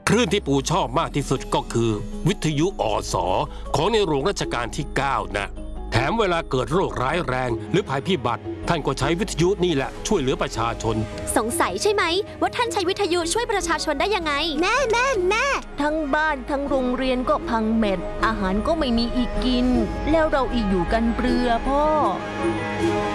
คลื่นที่ปู่ชอบมากที่สุดก็คือวิทยุอสของในหลวงรัชกาลที่ 9 นะแถมเวลาเกิดโรคร้ายแรงหรือภัยพิบัติท่านก็ใช้วิทยุนี่แหละช่วยเหลือประชาชนสงสัยใช่ไหมว่าท่านใช้วิทยุช่วยประชาชนได้ยังไงแม่ทั้งบ้านทั้งโรงเรียนก็พังเม็ดอาหารก็ไม่มีอีกกินแล้วเราอีกอยู่กันเปลือพ่อ